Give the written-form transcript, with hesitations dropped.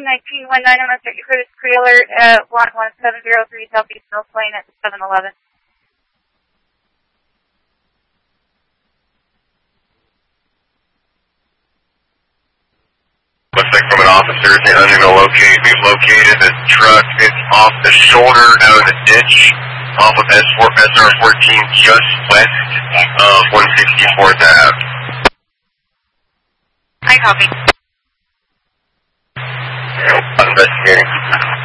1919 on Second Cruise Pre-Alert, 1703 Southeast Mills Lane at 711. Looks like from an officer, they're unable to locate. We've located the truck. It's off the shoulder, down in the ditch, off of SR14, just west of 164th Ave. I copy. I'm investigating.